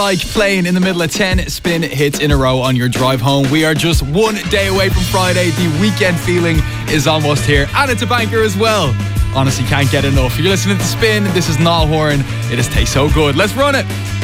Like playing in the middle of 10 spin hits in a row on your drive home. We are just one day away from Friday. The weekend feeling is almost here, and it's a banker as well. Honestly, can't get enough. You're listening to Spin. This is Niall Horan. It is Taste So Good. Let's run it.